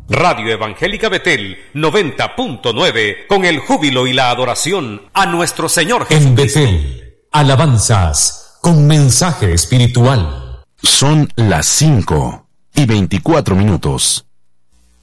Radio Evangélica Betel 90.9, con el júbilo y la adoración a nuestro Señor Jesucristo. En Betel, alabanzas con mensaje espiritual. Son las 5:24.